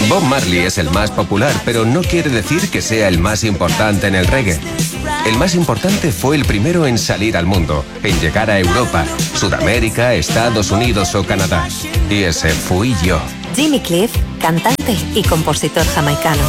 Bob Marley es el más popular, pero no quiere decir que sea el más importante en el reggae. El más importante fue el primero en salir al mundo, en llegar a Europa, Sudamérica, Estados Unidos o Canadá. Y ese fui yo. Jimmy Cliff, cantante y compositor jamaicano.